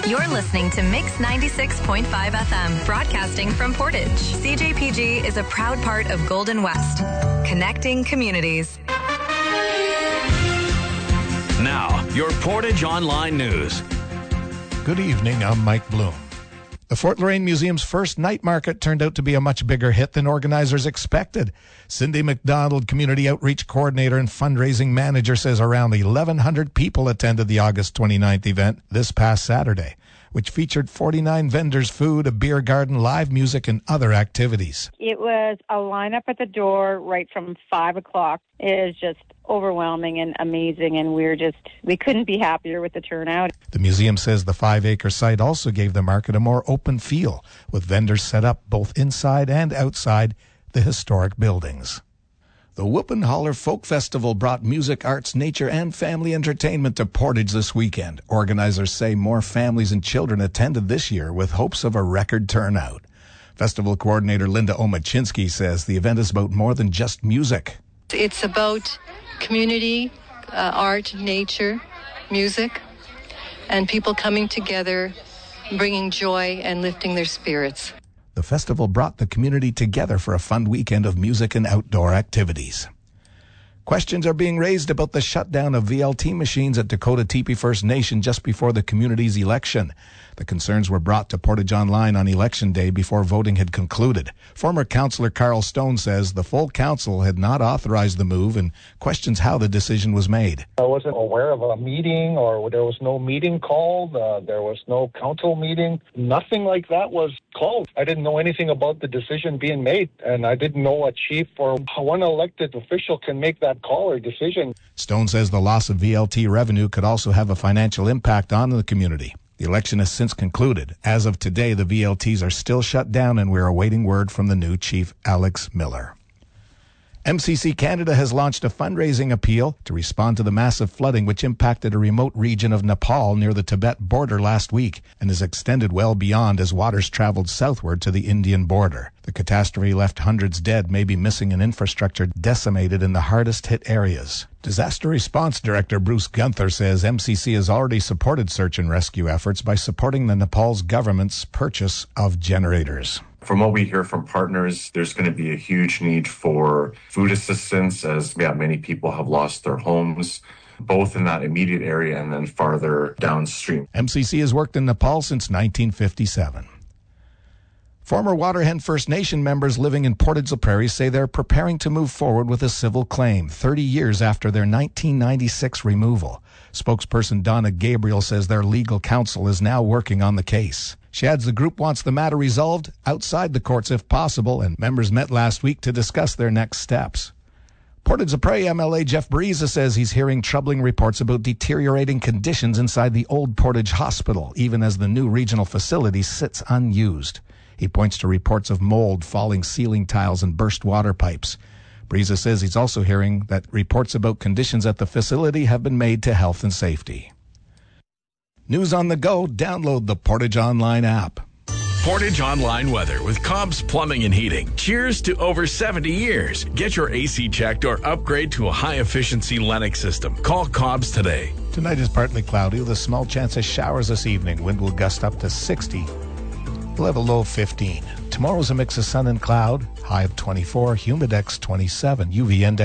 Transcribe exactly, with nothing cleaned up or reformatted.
You're listening to Mix ninety-six point five F M, broadcasting from Portage. C J P G is a proud part of Golden West, connecting communities. Now, your Portage Online News. Good evening, I'm Mike Bloom. The Fort Loraine Museum's first night market turned out to be a much bigger hit than organizers expected. Cindy McDonald, Community Outreach Coordinator and Fundraising Manager, says around eleven hundred people attended the August twenty-ninth event this past Saturday, which featured forty-nine vendors, food, a beer garden, live music, and other activities. It was a lineup at the door right from five o'clock. It was just overwhelming and amazing, and we're just, we couldn't be happier with the turnout. The museum says the five-acre site also gave the market a more open feel, with vendors set up both inside and outside the historic buildings. The Whoopin' Holler Folk Festival brought music, arts, nature, and family entertainment to Portage this weekend. Organizers say more families and children attended this year with hopes of a record turnout. Festival coordinator Linda Omachinsky says the event is about more than just music. It's about community, uh, art, nature, music, and people coming together, bringing joy and lifting their spirits. The festival brought the community together for a fun weekend of music and outdoor activities. Questions are being raised about the shutdown of V L T machines at Dakota Teepee First Nation just before the community's election. The concerns were brought to Portage Online on Election Day before voting had concluded. Former Councillor Carl Stone says the full council had not authorized the move and questions how the decision was made. I wasn't aware of a meeting, or there was no meeting called. Uh, there was no council meeting. Nothing like that was called. I didn't know anything about the decision being made, and I didn't know a chief or one elected official can make that call or decision. Stone says the loss of V L T revenue could also have a financial impact on the community. The election has since concluded. As of today, the V L Ts are still shut down, and we're awaiting word from the new chief, Alex Miller. M C C Canada has launched a fundraising appeal to respond to the massive flooding which impacted a remote region of Nepal near the Tibet border last week and has extended well beyond as waters traveled southward to the Indian border. The catastrophe left hundreds dead, maybe missing, and infrastructure decimated in the hardest hit areas. Disaster Response Director Bruce Gunther says M C C has already supported search and rescue efforts by supporting the Nepal's government's purchase of generators. From what we hear from partners, there's going to be a huge need for food assistance as yeah, many people have lost their homes, both in that immediate area and then farther downstream. M C C has worked in Nepal since nineteen fifty-seven. Former Waterhen First Nation members living in Portage la Prairie say they're preparing to move forward with a civil claim thirty years after their nineteen ninety-six removal. Spokesperson Donna Gabriel says their legal counsel is now working on the case. She adds the group wants the matter resolved outside the courts if possible, and members met last week to discuss their next steps. Portage la Prairie M L A Jeff Breeza says he's hearing troubling reports about deteriorating conditions inside the old Portage Hospital, even as the new regional facility sits unused. He points to reports of mold, falling ceiling tiles, and burst water pipes. Breeza says he's also hearing that reports about conditions at the facility have been made to health and safety. News on the go, download the Portage Online app. Portage Online weather with Cobb's Plumbing and Heating. Cheers to over seventy years. Get your A C checked or upgrade to a high-efficiency Lennox system. Call Cobb's today. Tonight is partly cloudy with a small chance of showers this evening. Wind will gust up to sixty. We'll have a low of fifteen. Tomorrow's a mix of sun and cloud. High of twenty-four. Humidex twenty-seven. U V index